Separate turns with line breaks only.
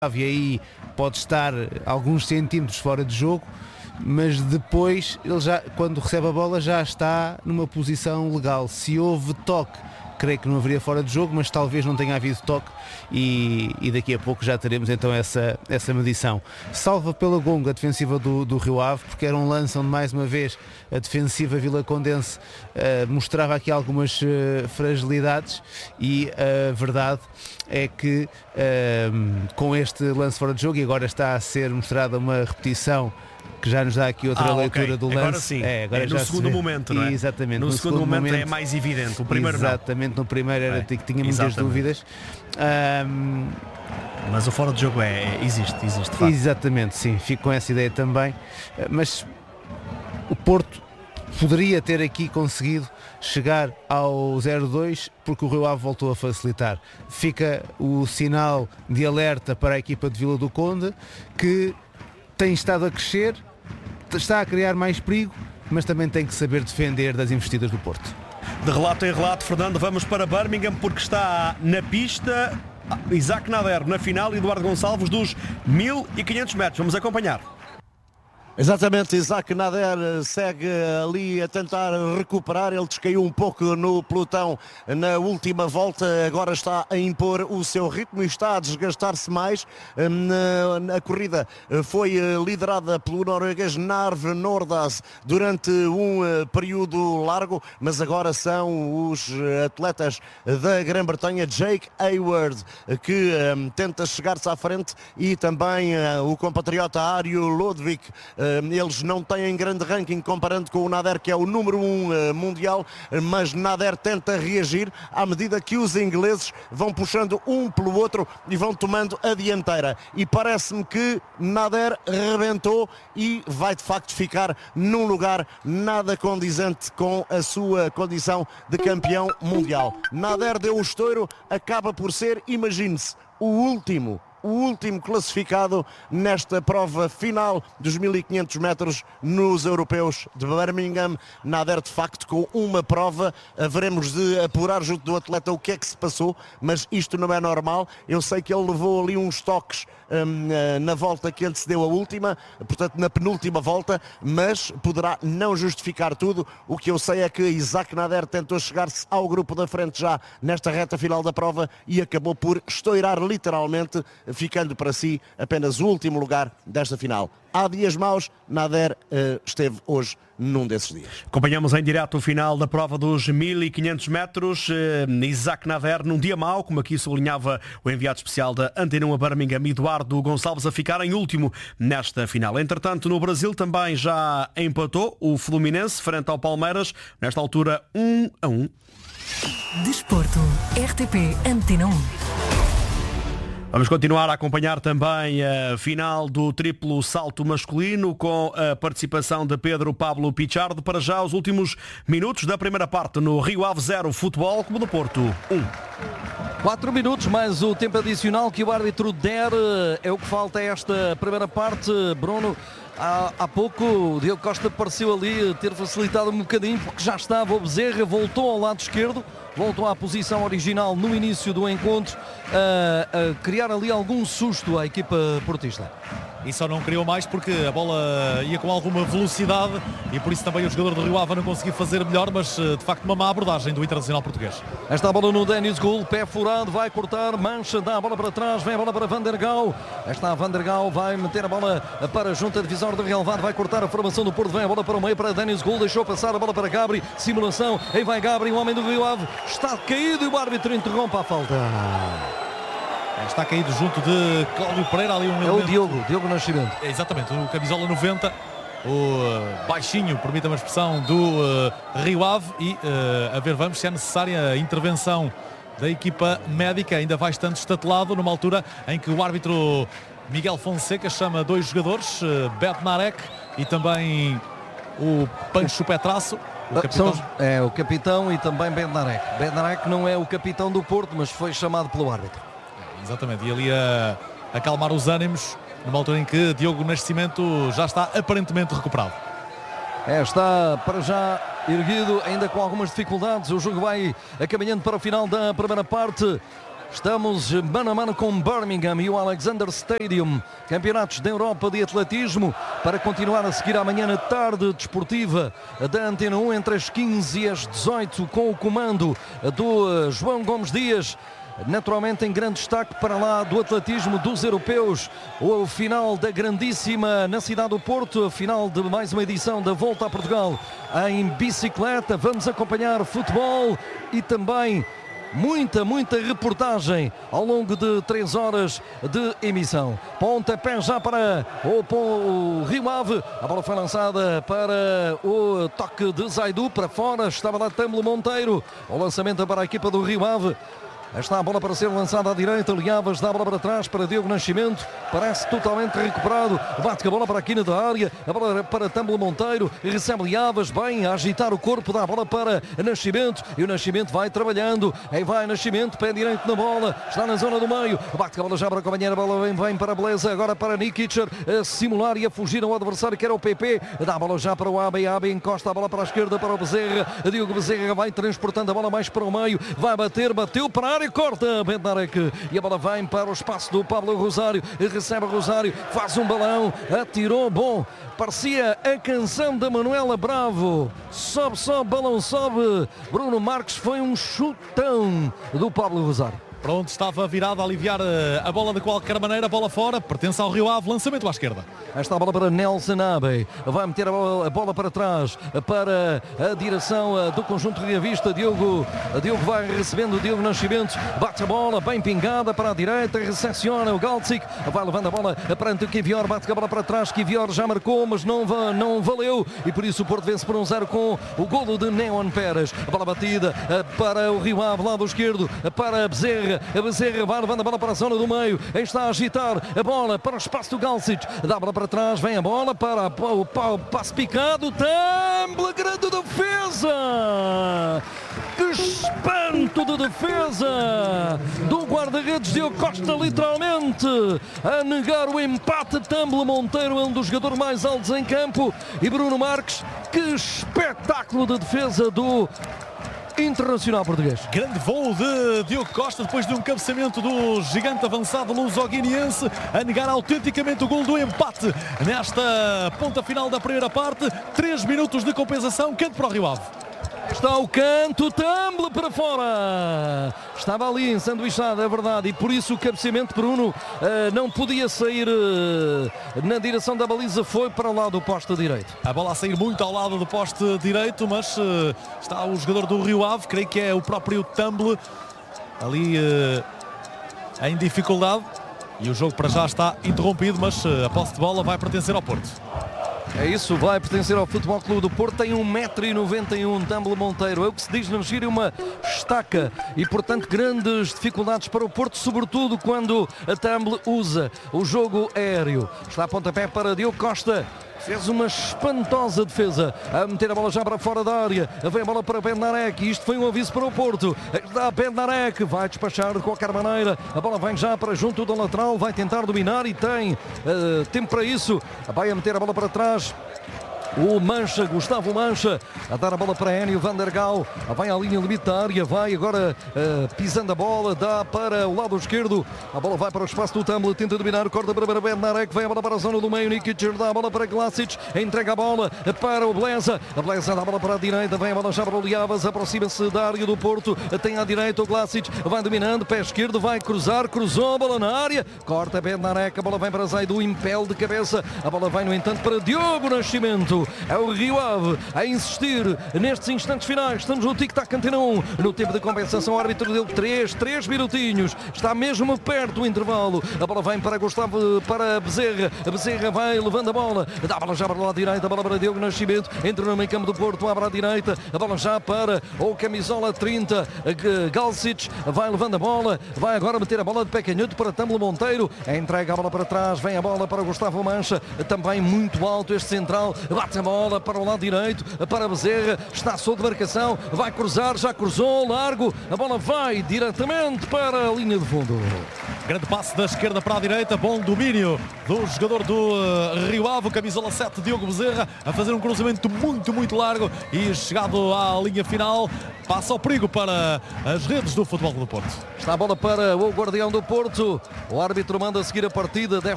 e aí pode estar alguns centímetros fora de jogo, mas depois ele já, quando recebe a bola, já está numa posição legal. Se houve toque, creio que não haveria fora de jogo, mas talvez não tenha havido toque e daqui a pouco já teremos então essa medição. Salva pela Gonga a defensiva do Rio Ave, porque era um lance onde mais uma vez a defensiva vilacondense mostrava aqui algumas fragilidades e a verdade é que com este lance fora de jogo, e agora está a ser mostrada uma repetição que já nos dá aqui outra leitura do lance.
Agora sim,
agora
no segundo momento, não é?
Exatamente.
No segundo momento é mais evidente, o primeiro
exatamente, no primeiro era que tinha muitas dúvidas.
Mas o fora de jogo existe de facto.
Exatamente, sim, fico com essa ideia também. Mas o Porto poderia ter aqui conseguido chegar ao 0-2 porque o Rio Ave voltou a facilitar. Fica o sinal de alerta para a equipa de Vila do Conde, que tem estado a crescer, está a criar mais perigo, mas também tem que saber defender das investidas do Porto.
De relato em relato, Fernando, vamos para Birmingham porque está na pista Isaac Nader na final e Eduardo Gonçalves dos 1500 metros. Vamos acompanhar.
Exatamente, Isaac Nader segue ali a tentar recuperar, ele descaiu um pouco no pelotão na última volta, agora está a impor o seu ritmo e está a desgastar-se mais. A corrida foi liderada pelo norueguês Narve Nordas durante um período largo, mas agora são os atletas da Grã-Bretanha, Jake Hayward, que tenta chegar-se à frente, e também o compatriota Ario Lodvik. Eles não têm grande ranking comparando com o Nader, que é o número 1 mundial, mas Nader tenta reagir à medida que os ingleses vão puxando um pelo outro e vão tomando a dianteira, e parece-me que Nader rebentou e vai de facto ficar num lugar nada condizente com a sua condição de campeão mundial. Nader deu o estouro, acaba por ser, imagine-se, o último classificado nesta prova final dos 1500 metros nos europeus de Birmingham. Nader de facto com uma prova, veremos de apurar junto do atleta o que é que se passou, mas isto não é normal. Eu sei que ele levou ali uns toques na volta que antecedeu a última, portanto na penúltima volta, mas poderá não justificar tudo. O que eu sei é que Isaac Nader tentou chegar-se ao grupo da frente já nesta reta final da prova e acabou por estourar literalmente, ficando para si apenas o último lugar desta final. Há dias maus, Nader esteve hoje num desses dias.
Acompanhamos em direto o final da prova dos 1500 metros. Isaac Nader num dia mau, como aqui sublinhava o enviado especial da Antena 1 a Birmingham, Eduardo Gonçalves, a ficar em último nesta final. Entretanto, no Brasil também já empatou o Fluminense frente ao Palmeiras, nesta altura 1-1.
Desporto, RTP Antena 1.
Vamos continuar a acompanhar também a final do triplo salto masculino com a participação de Pedro Pablo Pichardo. Para já, os últimos minutos da primeira parte no Rio Ave 0, Futebol Clube do Porto 1.
4 minutos mais o tempo adicional que o árbitro der. É o que falta a esta primeira parte, Bruno. Há pouco o Diogo Costa pareceu ali ter facilitado um bocadinho, porque já estava o Bezerra, voltou ao lado esquerdo, voltou à posição original no início do encontro, a criar ali algum susto à equipa portista.
E só não criou mais porque a bola ia com alguma velocidade e por isso também o jogador do Rio Ave não conseguiu fazer melhor, mas de facto uma má abordagem do Internacional português.
Esta a bola no Dennis Gould, pé furado, vai cortar, mancha, dá a bola para trás, vem a bola para Van der Gaal. Esta a Van der Gaal, vai meter a bola para junto a divisória do relevado, vai cortar a formação do Porto, vem a bola para o meio para Dennis Gould, deixou passar a bola para Gabri, simulação, aí vai Gabri, o homem do Rio Ave, está caído e o árbitro interrompe a falta.
Está caído junto de Cláudio Pereira, ali um
é o Diogo Nascimento.
É exatamente, o camisola 90, o baixinho, permita-me a expressão, do Rio Ave. E a ver, vamos, se é necessária a intervenção da equipa médica. Ainda vai estando estatelado numa altura em que o árbitro Miguel Fonseca chama dois jogadores, Bednarek e também o Pancho Petrasso.
O capitão e também Bednarek. Bednarek não é o capitão do Porto, mas foi chamado pelo árbitro.
Exatamente, e ali a acalmar os ânimos numa altura em que Diogo Nascimento já está aparentemente recuperado.
Está para já erguido, ainda com algumas dificuldades. O jogo vai caminhando para o final da primeira parte. Estamos mano a mano com Birmingham e o Alexander Stadium. Campeonatos da Europa de atletismo para continuar a seguir amanhã na tarde desportiva da Antena 1 entre as 15 e as 18 com o comando do João Gomes Dias. Naturalmente em grande destaque para lá do atletismo dos europeus, o final da grandíssima na cidade do Porto, a final de mais uma edição da Volta a Portugal em bicicleta. Vamos acompanhar futebol e também muita reportagem ao longo de 3 horas de emissão. Pontapé já para o Rio Ave. A bola foi lançada para o toque de Zaidu para fora. Estava lá Tâmbulo Monteiro. O lançamento para a equipa do Rio Ave. Está a bola para ser lançada à direita. Liavas dá a bola para trás para Diogo Nascimento. Parece totalmente recuperado. Bate a bola para a quina da área. A bola para Tâmbulo Monteiro. Recebe Liavas. Bem a agitar o corpo. Dá a bola para Nascimento. E o Nascimento vai trabalhando. Aí vai Nascimento. Pé direito na bola. Está na zona do meio. Bate a bola já para a companheira. A bola vem para a Beleza. Agora para Nikicher. A simular e a fugir ao adversário que era o PP. Dá a bola já para o Abe. Abe encosta a bola para a esquerda para o Bezerra. Diogo Bezerra vai transportando a bola mais para o meio. Vai bater. Bateu para a área. Corta Bednarek e a bola vai para o espaço do Pablo Rosário. Recebe Rosário, faz um balão, atirou, bom, parecia a canção da Manuela Bravo. Sobe, balão sobe. Bruno Marques, foi um chutão do Pablo Rosário.
Pronto, estava virado a aliviar a bola de qualquer maneira, bola fora, pertence ao Rio Ave, lançamento à esquerda.
Esta a bola para Nelson Abe, vai meter a bola para trás, para a direção do conjunto Ria Vista. Diogo vai recebendo, Diogo Nascimento, bate a bola, bem pingada para a direita, recepciona o Galtzik, vai levando a bola perante o Kivior, bate a bola para trás, Kivior já marcou, mas não valeu, e por isso o Porto vence por 1-0 com o golo de Neon Pérez. A bola batida para o Rio Ave, lado esquerdo, para Bezerra. A Bezerra vai levando a bola para a zona do meio. Está a agitar a bola para o espaço do Galcic. Dá a bola para trás. Vem a bola para o passe picado. Tâmbulo, grande defesa. Que espanto de defesa do guarda-redes Diogo Costa, literalmente a negar o empate. Tâmbulo Monteiro é um dos jogadores mais altos em campo. E Bruno Marques, que espetáculo de defesa do Internacional português.
Grande voo de Diogo Costa depois de um cabeceamento do gigante avançado luso-guineense a negar autenticamente o gol do empate nesta ponta final da primeira parte. 3 minutos de compensação, canto para o Rio Ave.
Está o canto, Tâmbulo para fora. Estava ali ensanduichado, é verdade, e por isso o cabeceamento Bruno não podia sair na direção da baliza, foi para o lado do poste direito.
A bola a sair muito ao lado do poste direito, mas está o jogador do Rio Ave, creio que é o próprio Tâmbulo, ali em dificuldade, e o jogo para já está interrompido, mas a posse de bola vai pertencer ao Porto.
É isso, vai pertencer ao Futebol Clube do Porto. Tem 1,91 m, Tâmbulo Monteiro. É o que se diz na gira, uma estaca. E, portanto, grandes dificuldades para o Porto, sobretudo quando a Tâmbulo usa o jogo aéreo. Está a pontapé para Diogo Costa. Fez uma espantosa defesa a meter a bola já para fora da área. Vem a bola para Bednarek. Isto foi um aviso para o Porto. Está Bednarek, vai despachar de qualquer maneira. A bola vem já para junto do lateral. Vai tentar dominar e tem tempo para isso. Vai a meter a bola para trás. O Mancha, Gustavo Mancha, a dar a bola para Enio van der Gaal. Vai à linha limite da área, vai agora pisando a bola, dá para o lado esquerdo. A bola vai para o espaço do Tâmbulo, tenta dominar, corta para Bednarek, vem a bola para a zona do meio. Nikic dá a bola para Glasic, entrega a bola para o Beleza. A Beleza dá a bola para a direita, vem a bola já para o Liavas, aproxima-se da área do Porto, tem à direita o Glasic, vai dominando, pé esquerdo, vai cruzar, cruzou a bola na área, corta Bednarek, a bola vem para Zaidu, impele de cabeça, a bola vai no entanto para Diogo Nascimento. É o Rio Ave a insistir nestes instantes finais. Estamos no tic-tac Antena 1. No tempo de compensação, o árbitro deu 3 minutinhos. Está mesmo perto do intervalo. A bola vem para Gustavo, para Bezerra. A Bezerra vai levando a bola. Dá a bola já para o lado direito. A bola para Diogo Nascimento. Entra no meio campo do Porto. Abre à direita. A bola já para o camisola 30. Galcic vai levando a bola. Vai agora meter a bola de pé canhoto para Tâmbulo Monteiro. Entrega a bola para trás. Vem a bola para Gustavo Mancha. Também muito alto este central. Bate bate a bola para o lado direito, para Bezerra, está sob marcação, vai cruzar, já cruzou, largo, a bola vai diretamente para a linha de fundo.
Grande passe da esquerda para a direita, bom domínio do jogador do Rio Ave, camisola 7, Diogo Bezerra, a fazer um cruzamento muito largo e chegado à linha final, passa ao perigo para as redes do Futebol do Porto.
Está a bola para o guardião do Porto, o árbitro manda seguir a partida, deve